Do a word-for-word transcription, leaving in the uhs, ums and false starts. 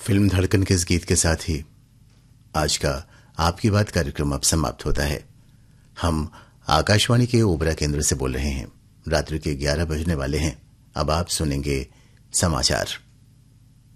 Film धड़कन के इस गीत के साथ ही आज का आपकी बात कार्यक्रम अब समाप्त होता है। हम आकाशवाणी के ओबरा केंद्र से बोल रहे हैं। रात्रि के ग्यारह बजने वाले हैं। अब आप सुनेंगे समाचार।